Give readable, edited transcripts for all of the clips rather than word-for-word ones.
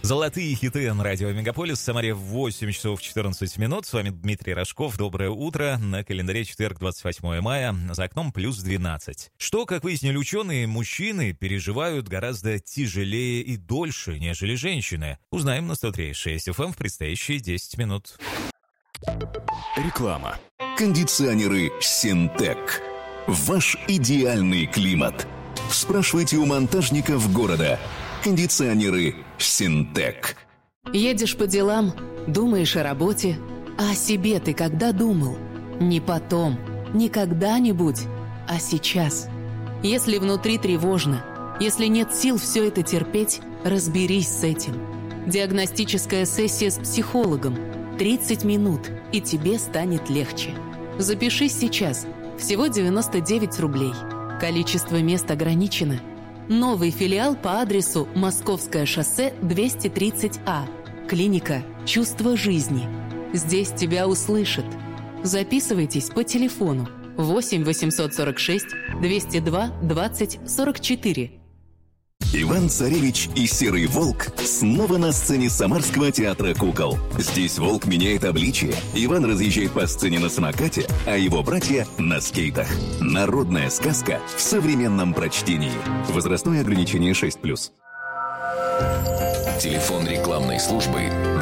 Золотые хиты на радио Мегаполис. В Самаре 8 часов 14 минут. С вами Дмитрий Рожков. Доброе утро. На календаре четверг, 28 мая. За окном плюс 12. Что, как выяснили ученые, мужчины переживают гораздо тяжелее и дольше, нежели женщины. Узнаем на 103.6 FM в предстоящие 10 минут. Реклама. Кондиционеры «Синтек». Ваш идеальный климат. Спрашивайте у монтажников города. Кондиционеры «Синтек». Едешь по делам, думаешь о работе, а о себе ты когда думал? Не потом, не когда-нибудь, а сейчас. Если внутри тревожно, если нет сил все это терпеть, разберись с этим. Диагностическая сессия с психологом. 30 минут, и тебе станет легче. Запишись сейчас. Всего 99 рублей. Количество мест ограничено. Новый филиал по адресу Московское шоссе 230А. Клиника «Чувство жизни». Здесь тебя услышат. Записывайтесь по телефону 8 846 202 20 44. Иван Царевич и Серый Волк снова на сцене Самарского театра кукол. Здесь волк меняет обличие, Иван разъезжает по сцене на самокате, а его братья на скейтах. Народная сказка в современном прочтении. Возрастное ограничение 6+. Телефон рекламной службы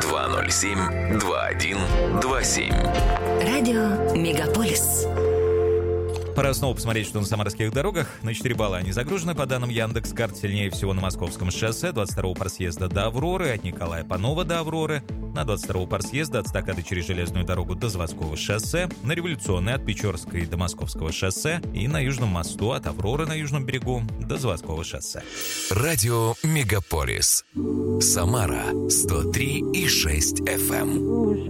207-2127. Радио Мегаполис. Пора снова посмотреть, что на самарских дорогах. На 4 балла они загружены. По данным Яндекс.Карт, сильнее всего на Московском шоссе 22-го парсъезда до Авроры, от Николая Панова до Авроры, на 22-го парсъезда от эстакады через железную дорогу до Заводского шоссе, на Революционной от Печорской до Московского шоссе и на Южном мосту от Авроры на Южном берегу до Заводского шоссе. Радио Мегаполис. Самара 103,6 FM.